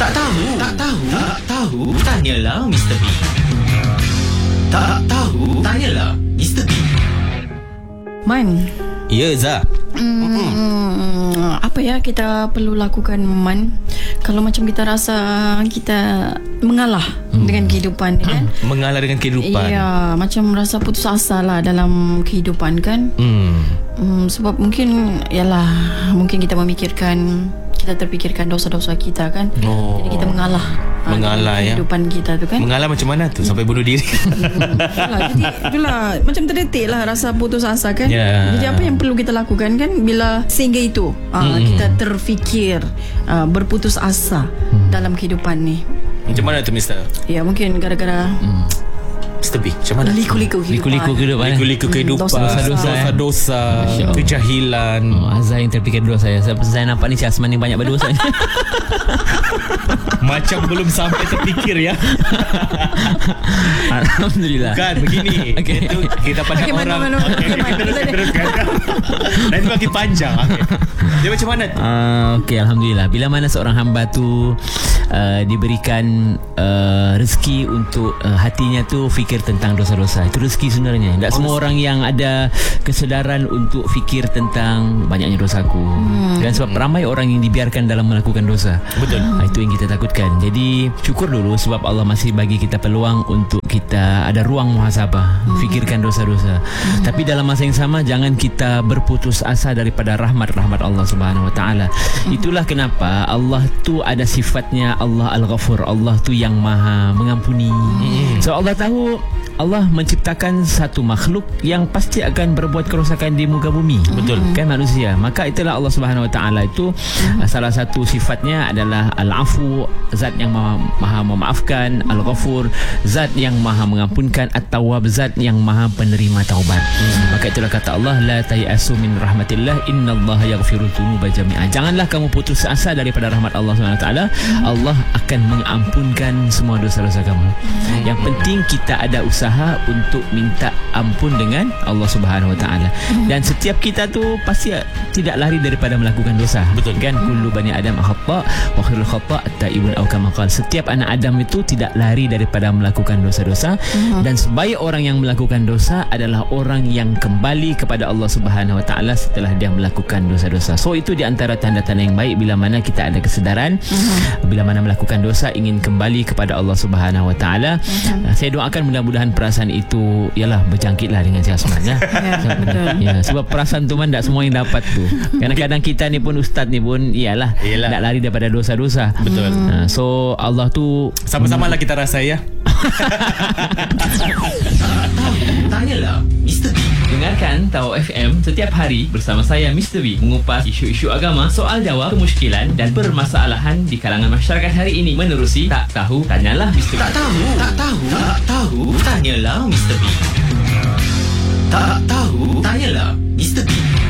Tak tahu, tanyalah Mr. B. Tak tahu, tanyalah Mr. B. Man, Ya, Zah. apa ya kita perlu lakukan, Man, kalau macam kita rasa kita mengalah dengan kehidupan ni kan? Mengalah dengan kehidupan. Ya, macam rasa putus asa lah dalam kehidupan kan? Sebab mungkin kita memikirkan, kita terfikirkan dosa-dosa kita kan. Jadi kita mengalah kehidupan kita tu kan. Mengalah macam mana tu sampai bunuh diri? Itulah macam terdetik lah rasa putus asa kan. Jadi apa yang perlu kita lakukan kan bila sehingga itu kita terfikir berputus asa dalam kehidupan ni. Macam mana tu, Mister? Ya, mungkin gara-gara Mr. B, macam mana? liku-liku kehidupan. Liku-liku kehidupan. Dosa-dosa, kejahilan. Azhar yang terfikir dosa saya. Saya nampak ni si Asman ni banyak berdosa. Macam belum sampai terfikir ya. Alhamdulillah. Bukan begini. Okay. Itu kita pandang orang. Teruskan. Nanti makin panjang. Dia macam mana tu? Okey, Alhamdulillah. Bila mana seorang hamba tu diberikan rezeki untuk hatinya tu fikir tentang dosa-dosa. Itu rezeki sebenarnya. Tak semua orang yang ada kesedaran untuk fikir tentang banyaknya dosaku. Dan sebab ramai orang yang dibiarkan dalam melakukan dosa. Betul. Itu yang kita takutkan. Jadi syukur dulu sebab Allah masih bagi kita peluang untuk kita ada ruang muhasabah, fikirkan dosa-dosa. Tapi dalam masa yang sama jangan kita berputus asa daripada rahmat Allah Subhanahu Wa Taala. Itulah kenapa Allah tu ada sifatnya Allah Al-Ghafur. Allah tu yang Maha mengampuni. So Allah tahu Allah menciptakan satu makhluk yang pasti akan berbuat kerosakan di muka bumi. Betul. Kan manusia. Maka itulah Allah Subhanahu Wa Taala itu salah satu sifatnya adalah Al-Afu, zat yang maha memaafkan, Al-Ghafur, zat yang maha mengampunkan, At-Tawwab, zat yang maha penerima taubat. Maka itulah kata Allah, la tayasu min rahmatillah, innallaha yaghfiru dzunuba jami'a. Janganlah kamu putus asa daripada rahmat Allah Subhanahu Wa Taala. Allah akan mengampunkan semua dosa-dosa kamu. Yang penting kita ada usaha untuk minta ampun dengan Allah Subhanahu Wa Taala. Dan setiap kita tu pasti tidak lari daripada melakukan dosa. Betul kan? Kullu bani Adam khata' wa khairul khata' at-taibun aw kama qala. Setiap anak Adam itu tidak lari daripada melakukan dosa-dosa. Dan sebaik orang yang melakukan dosa adalah orang yang kembali kepada Allah Subhanahu Wa Taala setelah dia melakukan dosa-dosa. So itu di antara tanda-tanda yang baik bila mana kita ada kesedaran, bila mana melakukan dosa ingin kembali kepada Allah Subhanahu Wa Taala. Saya doakan mudah-mudahan perasaan itu ialah berjangkitlah dengan si Asman ya. Betul. Ya, sebab perasaan tu man tak semua yang dapat tu. Kadang-kadang kita ni pun ustaz ni pun iyalah nak lari daripada dosa-dosa. Betul. So Allah tu sama-sama lah kita rasa ya. Tanyalah Mr. B. Dengarkan Tahu FM setiap hari bersama saya Mr. B mengupas isu-isu agama, soal jawab, kemusykilan dan permasalahan di kalangan masyarakat hari ini menerusi Tak Tahu Tanyalah Mr. B. Tak tahu, tanyalah Mr. B. Tak tahu, tanyalah Mr. B.